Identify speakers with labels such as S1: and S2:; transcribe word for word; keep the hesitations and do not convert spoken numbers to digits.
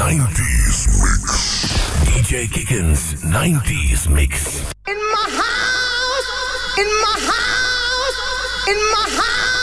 S1: nineties mix. D J Kicken's nineties mix.
S2: In my house, in my house, in my house.